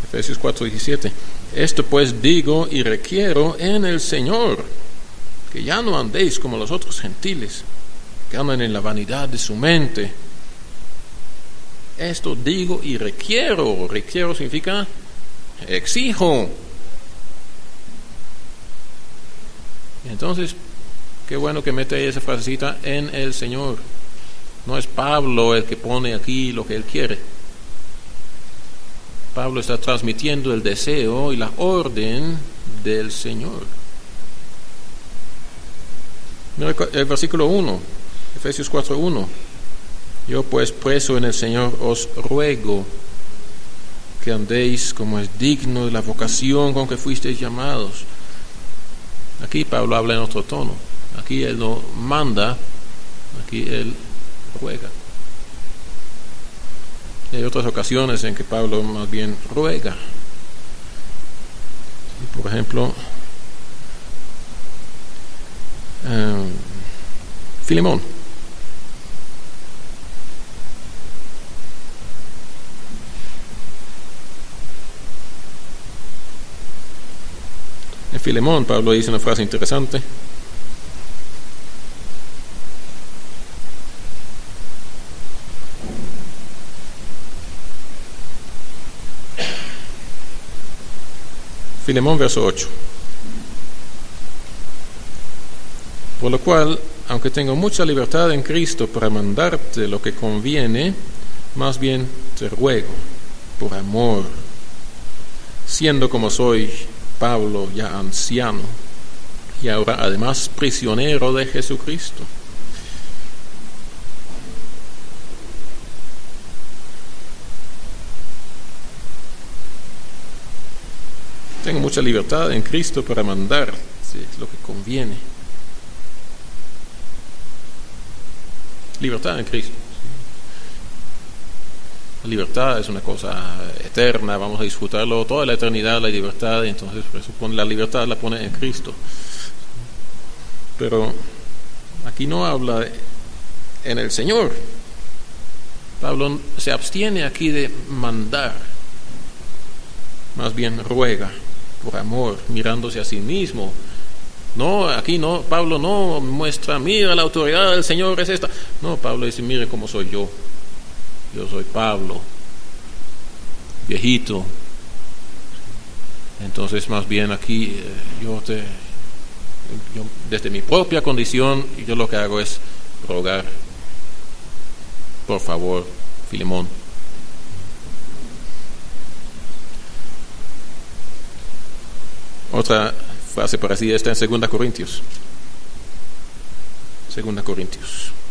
Efesios 4:17. Esto pues digo y requiero en el Señor, que ya no andéis como los otros gentiles, que andan en la vanidad de su mente. Esto digo y requiero. Requiero significa exijo. Entonces, qué bueno que mete ahí esa frasecita, en el Señor. No es Pablo el que pone aquí lo que él quiere. Pablo está transmitiendo el deseo y la orden del Señor. Mira el versículo 1, Efesios 4:1. Yo pues preso en el Señor os ruego que andéis como es digno de la vocación con que fuisteis llamados. Aquí Pablo habla en otro tono. Aquí él no manda, aquí él ruega. Y hay otras ocasiones en que Pablo más bien ruega. Por ejemplo, Filemón. En Filemón, Pablo dice una frase interesante. Filemón, verso 8. Por lo cual, aunque tengo mucha libertad en Cristo para mandarte lo que conviene, más bien te ruego, por amor, siendo como soy Pablo, ya anciano, y ahora además prisionero de Jesucristo. Tengo mucha libertad en Cristo para mandar lo que conviene. Libertad en Cristo. La libertad es una cosa eterna, vamos a disfrutarlo toda la eternidad, la libertad, y entonces presupone la libertad la pone en Cristo. Pero aquí no habla en el Señor. Pablo se abstiene aquí de mandar, más bien ruega por amor, mirándose a sí mismo. No, aquí no, Pablo no muestra, mira, la autoridad del Señor es esta. No, Pablo dice, mire cómo soy yo. Yo soy Pablo, viejito. Entonces, más bien aquí, yo desde mi propia condición, yo lo que hago es rogar, por favor, Filemón. Otra frase parecida está en 2 Corintios. 2 Corintios.